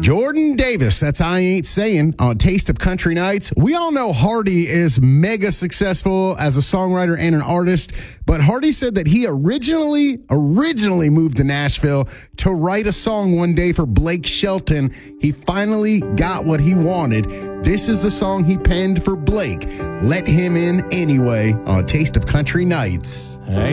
Jordan Davis, that's I Ain't Saying on Taste of Country Nights. We all know Hardy is mega successful as a songwriter and an artist, but Hardy said that he originally moved to Nashville to write a song one day for Blake Shelton. He finally got what he wanted. This is the song he penned for Blake. Let Him In Anyway on Taste of Country Nights. Hey.